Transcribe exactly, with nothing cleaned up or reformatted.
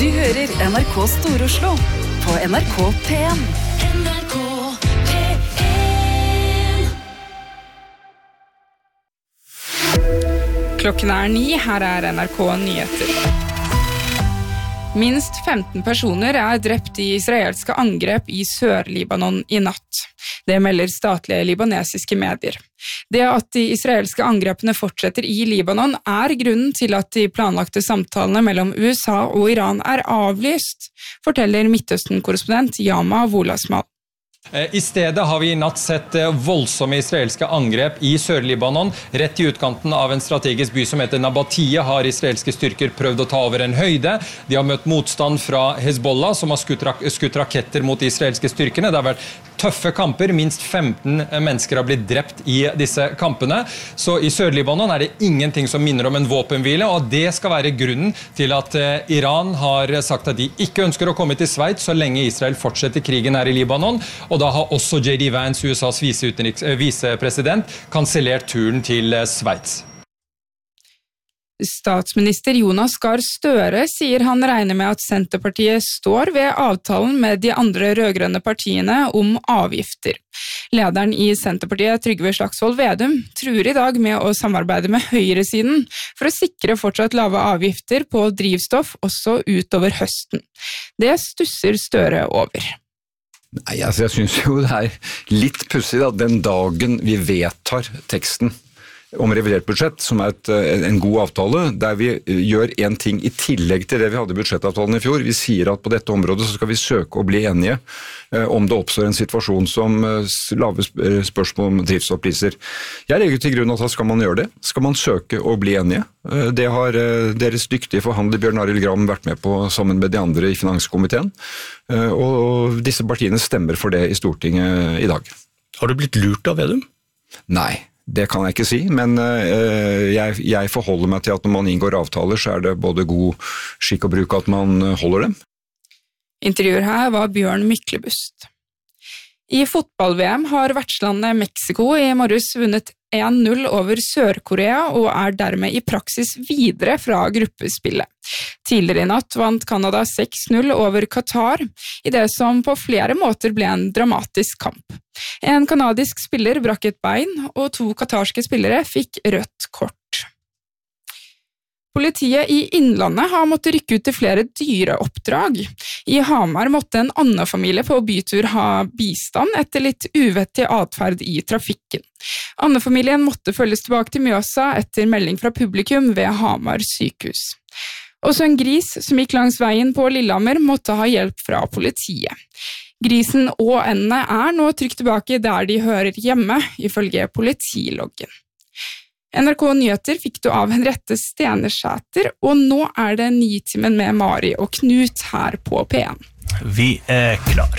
Du hører N R K Stor-Oslo på N R K P en. N R K P en. Klokken er ni, her er N R K Nyheter. Minst femten personer er drept i israelske angrep i Sør-Libanon i natt. Det melder statlige libanesiske medier. Det at de israelske angrepene fortsetter i Libanon er grunnen til at de planlagte samtalene mellom U S A og Iran er avlyst, forteller Midtøsten-korrespondent Yama Wolasmal. I stedet har vi i natt sett voldsomme israelske angrep i Sør-Libanon. Rett i utkanten av en strategisk by som heter Nabatia har israelske styrker prøvd å ta over en høyde. De har møtt motstand fra Hezbollah, som har skutt, rak skutt raketter mot de israelske styrkene. Det har vært tøffe kamper. Minst femten mennesker har blitt drept i disse kampene. Så i Sør-Libanon er det ingenting som minner om en våpenhvile, og det skal være grunnen til at Iran har sagt at de ikke ønsker å komme til Sveits så lenge Israel fortsetter krigen her i Libanon. Og da har også J D Vance, U S A's visepresident, kansellert turen til Sveits. Statsminister Jonas Gahr Støre sier han regner med at Senterpartiet står ved avtalen med de andre rødgrønne partiene om avgifter. Lederen i Senterpartiet, Trygve Slagsvold Vedum, truer i dag med å samarbeide med høyresiden for å sikre fortsatt lave avgifter på drivstoff også utover høsten. Det stusser Støre over. Nei, altså jeg synes jo det er litt pussig at den dagen vi vedtar teksten om revidert budsjett, som er et, en god avtale, der vi gjør en ting i tillegg til det vi hadde i budsjettavtalen i fjor. Vi sier at på dette området så skal vi søke å bli enige om det oppstår en situasjon som lave spørsmål om drivstoffpriser. Jeg legger til grunn at da skal man gjøre det. Skal man søke å bli enige? Det har deres dyktige forhandler Bjørn Arild Gram vært med på sammen med de andre i finanskomiteen, og disse partiene stemmer for det i Stortinget i dag. Har du blitt lurt av Vedum? Nei. Det kan jeg ikke si, men uh, jeg, jeg forholder meg til at når man inngår avtaler, så er det både god skikk og bruk at man holder dem. Intervjuer her var Bjørn Myklebust. I fotball-V M har vertslandet Mexico i morges vunnet en null over Sør-Korea og er dermed i praksis videre fra gruppespillet. Tidligere i natt vant Canada seks null over Qatar, i det som på flere måter ble en dramatisk kamp. En kanadisk spiller brakk et bein, og to katarske spillere fikk rødt kort. Politiet i Innlandet har måttet rykke ut til flere dyreoppdrag. I Hamar måtte en annen familie på bytur ha bistand etter litt uvettig atferd i trafikken. Anne-familien måtte følges tilbake til Mjøsa etter melding fra publikum ved Hamar sykehus. Også en gris som gikk langs veien på Lillehammer måtte ha hjelp fra politiet. Grisen og endene er nå trygt tilbake der de hører hjemme, ifølge politiloggen. N R K Nyheter fikk du av Henriette Stenesæter, og nå er det Nitimen med Mari og Knut her på P en. Vi er klar.